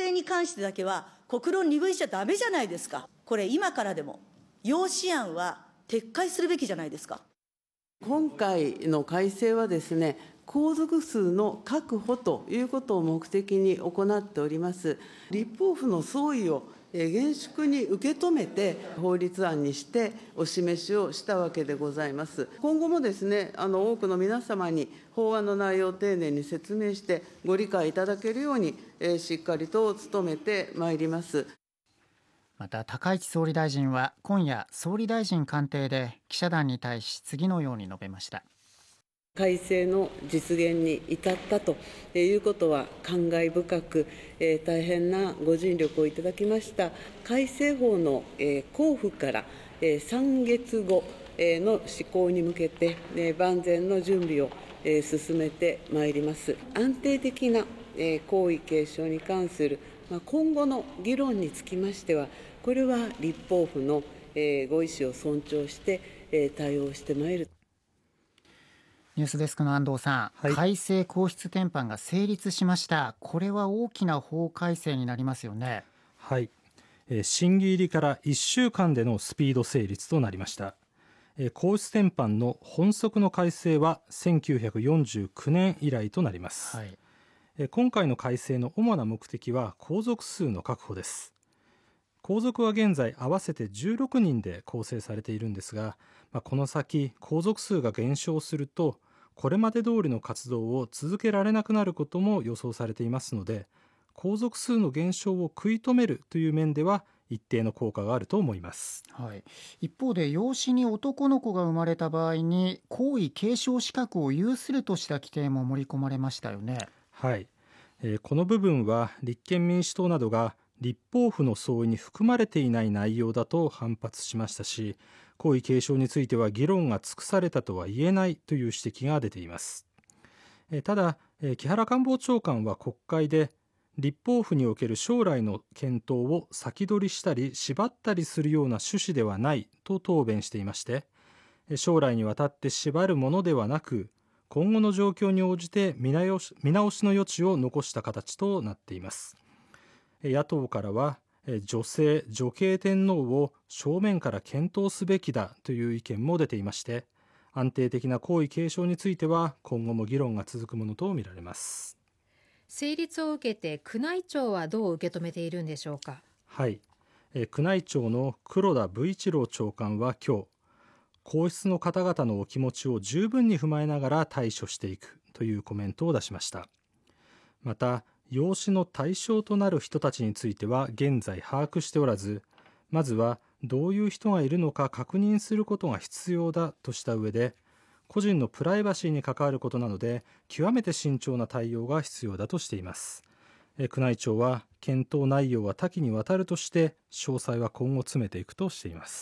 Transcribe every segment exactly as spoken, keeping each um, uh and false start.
点に関してだけは国論二分しちゃダメじゃないですか。これ今からでも要旨案は撤回するべきじゃないですか。 今回の改正はですね、皇族数の確保ということを目的に行っております。立法府の総意を厳粛に受け止めて、法律案にしてお示しをしたわけでございます。今後もですね、あの多くの皆様に法案の内容を丁寧に説明して、ご理解いただけるように、しっかりと努めてまいります。 また高市総理大臣は今夜、総理大臣官邸で記者団に対し次のように述べました。 改正の実現に至ったということは感慨深く、えー、大変なご尽力をいただきました。改正法の、えー、公布から、えー、さんげつご、えー、の施行に向けて、えー、万全の準備を、えー、進めてまいります。安定的な、えー、皇位継承に関する、まあ、今後の議論につきましては、これは立法府の、えー、ご意思を尊重して、えー、対応してまいる。 ニュースデスクの安藤さん、はい、改正皇室典範が成立しました。これは大きな法改正になりますよね。 はい、えー、審議入りからいっしゅうかんでのスピード成立となりました。えー、皇室典範の本則の改正はせんきゅうひゃくよんじゅうきゅうねん以来となります。はい、えー、今回の改正の主な目的は皇族数の確保です。皇族は現在合わせてじゅうろくにんで構成されているんですが、まあ、この先皇族数が減少するとこれまで通りの活動を続けられなくなることも予想されていますので、皇族数の減少を食い止めるという面では一定の効果があると思います。 はい、一方で養子に男の子が生まれた場合に皇位継承資格を有するとした規定も盛り込まれましたよね。 はい、えー、この部分は立憲民主党などが立法府の総意に含まれていない内容だと反発しましたし、皇位継承については議論が尽くされたとは言えないという指摘が出ています。ただ、木原官房長官は国会で立法府における将来の検討を先取りしたり縛ったりするような趣旨ではないと答弁していまして、将来にわたって縛るものではなく、今後の状況に応じて見直し、見直しの余地を残した形となっています。野党からは女性女系天皇を正面から検討すべきだという意見も出ていまして、安定的な皇位継承については今後も議論が続くものとみられます。 成立を受けて宮内庁はどう受け止めているんでしょうか。 はい、え宮内庁の黒田武一郎長官は今日、皇室の方々のお気持ちを十分に踏まえながら対処していくというコメントを出しました。また養子の対象となる人たちについては現在把握しておらず、まずはどういう人がいるのか確認することが必要だとした上で、個人のプライバシーに関わることなので極めて慎重な対応が必要だとしています。宮内庁は検討内容は多岐にわたるとして詳細は今後詰めていくとしています。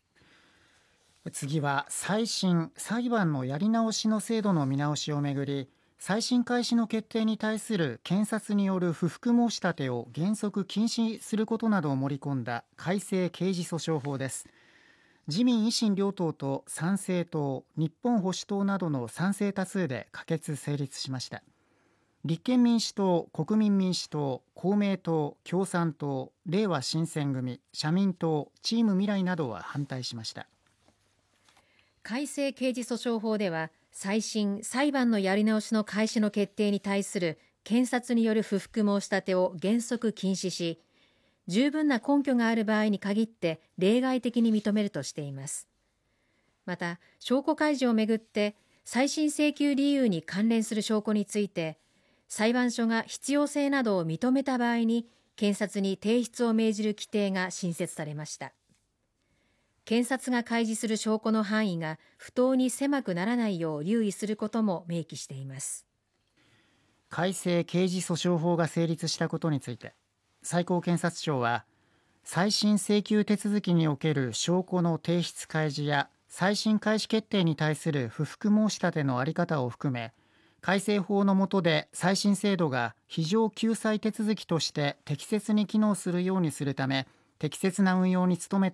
次は再審裁判のやり直しの制度の見直しをめぐり、再審開始の決定に対する検察による不服申し立てを原則禁止することなどを盛り込んだ改正刑事訴訟法です。自民維新両党と参政党、日本保守党などの賛成多数で可決成立しました。立憲民主党、国民民主党、公明党、共産党、れいわ新選組、社民党、チーム未来などは反対しました。 改正刑事訴訟法では、再審裁判のやり直しの開始の決定に対する検察による不服申し立てを原則禁止し、十分な根拠がある場合に限って例外的に認めるとしています。また、証拠開示をめぐって再審請求理由に関連する証拠について、裁判所が必要性などを認めた場合に検察に提出を命じる規定が新設されました。検察が開示する証拠の範囲が不当に狭くならないよう留意することも明記しています。 改正刑事訴訟法が成立したことについて、最高検察庁は再審請求手続きにおける証拠の提出開示や再審開始決定に対する不服申し立ての在り方を含め、改正法の下で再審制度が非常救済手続きとして適切に機能するようにするため、適切な運用に努め